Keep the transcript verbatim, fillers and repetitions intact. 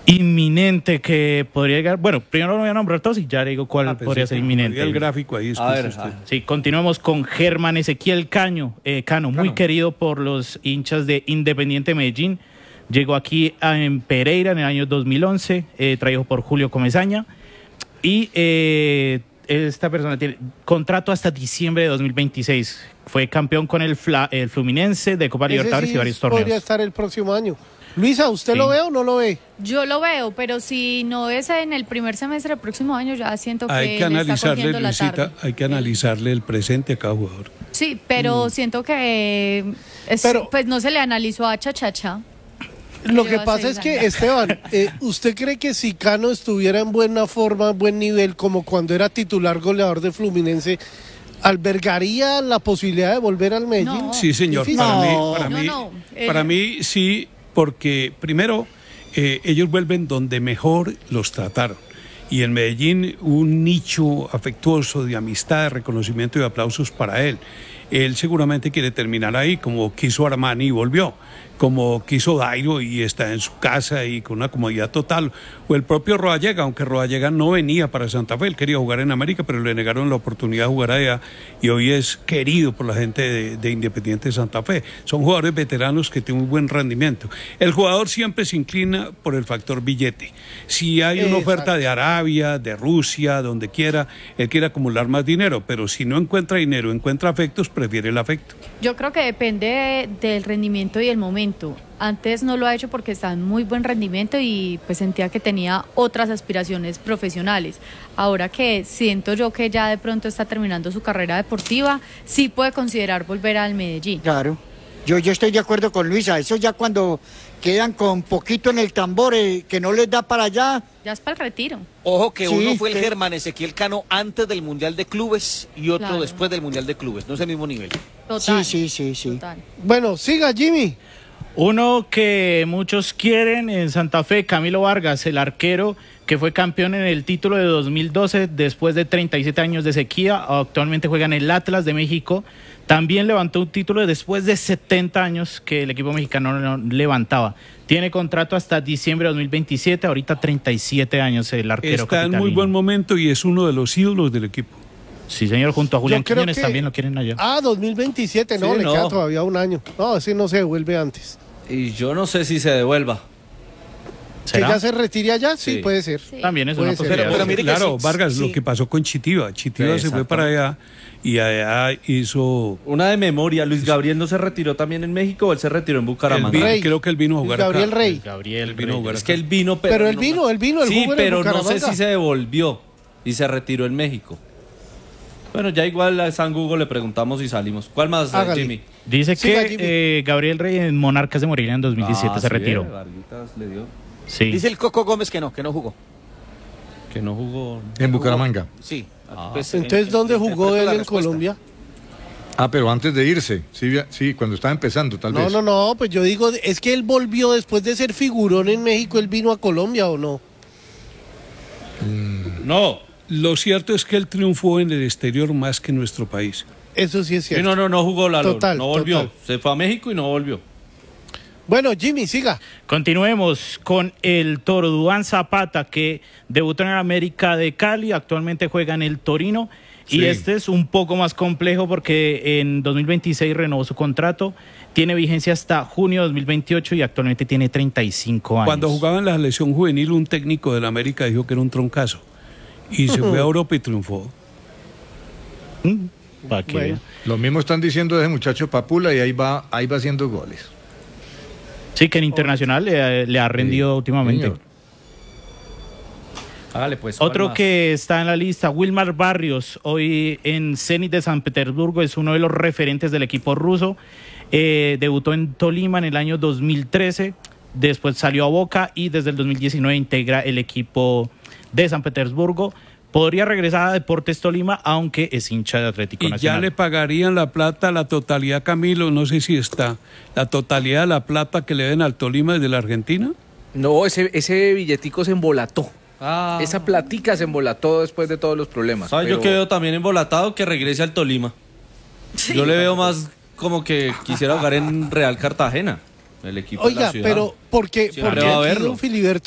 inminente que podría llegar. Bueno, primero lo voy a nombrar todos y ya le digo cuál Ah, podría ser inminente. El gráfico ahí. A ver, usted. Sí, continuamos con Germán Ezequiel Caño, eh, Cano, muy Cano. querido por los hinchas de Independiente Medellín. Llegó aquí a, en Pereira en el año dos mil once, eh, traído por Julio Comesaña. Y eh, esta persona tiene contrato hasta diciembre de dos mil veintiséis. Fue campeón con el, Fla, el Fluminense de Copa Ese Libertadores sí y varios torneos. podría estar el próximo año. Luisa, ¿usted Sí. lo ve o no lo ve? Yo lo veo, pero si no es en el primer semestre del próximo año, ya siento que, Hay que le está analizarle, cogiendo la Luisita, tarde. hay que analizarle el presente a cada jugador. Sí, pero Mm. siento que es- Pero- pues no se le analizó a Chachacha. Lo que Lleva pasa seis es que, años. Esteban, eh, ¿usted cree que si Cano estuviera en buena forma, en buen nivel, como cuando era titular goleador de Fluminense, albergaría la posibilidad de volver al Medellín? No. Sí, señor. Difícil. Para mí, No. para No, mí, no, eh, para mí sí, porque primero eh, ellos vuelven donde mejor los trataron. Y en Medellín un nicho afectuoso de amistad, de reconocimiento y de aplausos para él. Él seguramente quiere terminar ahí, como quiso Armani y volvió, como quiso Dairo y está en su casa y con una comodidad total, o el propio Rodallega, aunque Rodallega no venía para Santa Fe, él quería jugar en América, pero le negaron la oportunidad de jugar allá y hoy es querido por la gente de, de Independiente Santa Fe. Son jugadores veteranos que tienen muy buen rendimiento. El jugador siempre se inclina por el factor billete. Si hay una Exacto. oferta de Arabia, de Rusia, donde quiera, él quiere acumular más dinero, pero si no encuentra dinero, encuentra afectos, prefiere el afecto. Yo creo que depende del rendimiento y el momento. Antes no lo ha hecho porque está en muy buen rendimiento y pues sentía que tenía otras aspiraciones profesionales. Ahora que siento yo que ya de pronto está terminando su carrera deportiva, sí puede considerar volver al Medellín. Claro, yo, yo estoy de acuerdo con Luisa, eso ya cuando quedan con poquito en el tambor, eh, que no les da para allá. Ya es para el retiro. Ojo que Sí, uno fue el sí. Germán Ezequiel Cano antes del Mundial de Clubes y otro Claro. después del Mundial de Clubes, no es el mismo nivel. Total. Sí, sí, sí, sí. Total. Bueno, siga, Jimmy. Uno que muchos quieren en Santa Fe, Camilo Vargas, el arquero que fue campeón en el título de dos mil doce después de treinta y siete años de sequía. Actualmente juega en el Atlas de México. También levantó un título después de setenta años que el equipo mexicano no levantaba. Tiene contrato hasta diciembre de dos mil veintisiete, ahorita treinta y siete años el arquero Está en muy capitalino. buen momento y es uno de los ídolos del equipo. Sí, señor, junto a Julián Yo creo Quiñones que- también lo quieren allá. Ah, dos mil veintisiete, no, Sí, le no. queda todavía un año. No, ese no se devuelve antes. Y yo no sé si se devuelva. ¿Que ya se retire allá? Sí, Sí. puede ser. Sí. También es Puede una ser. posibilidad. Pero- pero mire que Claro, sí, Vargas, sí. lo que pasó con Chitiva. Chitiva Sí, se fue exacto. para allá y allá hizo... Una de memoria, Luis Gabriel no se retiró también en México o él se retiró en Él Bucaramanga. vino- Rey. creo que él vino a jugar Gabriel acá. Rey. Gabriel Él vino a jugar Es acá. que él vino, pero, Pero él no- vino, él vino, él Sí, jugó en el pero no sé Bucaramanga. si se devolvió y se retiró en México. Bueno, ya igual a San Google le preguntamos y salimos. ¿Cuál más, Hágale. Jimmy? Dice Siga, que Jimmy. eh, Gabriel Rey en Monarcas de Morelia en dos mil diecisiete Ah, se sí, retiró. eh, Varguitas le dio. Sí. Dice el Coco Gómez que no, que no jugó. Que no jugó. En Bucaramanga. Sí. Ah. Pues, Entonces, eh, ¿dónde jugó interpreto él la en respuesta. Colombia? Ah, pero antes de irse. Sí, sí, cuando estaba empezando, tal No, vez. no, no, pues yo digo, es que él volvió después de ser figurón en México, él vino a Colombia o no. No. Lo cierto es que él triunfó en el exterior más que en nuestro país. Eso sí es Sí, cierto. no, no, no jugó la Total, no volvió. total. Se fue a México y no volvió. Bueno, Jimmy, siga. Continuemos con el Toro Duván Zapata, que debutó en el América de Cali, actualmente juega en el Torino. Y Sí. este es un poco más complejo porque en dos mil veintiséis renovó su contrato, tiene vigencia hasta junio de dos mil veintiocho y actualmente tiene treinta y cinco años. Cuando jugaba en la selección juvenil, un técnico del América dijo que era un troncazo. Y se fue a Europa y triunfó. Mm, para que Bueno. vea. Lo mismo están diciendo de ese muchacho Papula y ahí va, ahí va haciendo goles. Sí, que en Internacional le, le ha rendido Sí, últimamente. señor. Hágale pues. ¿cuál Otro más? que está en la lista, Wilmar Barrios, hoy en Zenit de San Petersburgo, es uno de los referentes del equipo ruso. Eh, debutó en Tolima en el año dos mil trece, después salió a Boca y desde el dos mil diecinueve integra el equipo de San Petersburgo. Podría regresar a Deportes Tolima, aunque es hincha de Atlético Y ya Nacional. le pagarían la plata, la totalidad, Camilo, no sé si está, la totalidad de la plata que le den al Tolima desde la Argentina. No, ese, ese billetico se embolató. Ah. Esa platica se embolató después de todos los problemas. ¿Sabes? Yo pero- quedo también embolatado que regrese al Tolima. Yo le veo más como que quisiera jugar en Real Cartagena, el equipo de la Oiga, ciudad. pero porque, Siempre porque va a aquí verlo. don Filiberto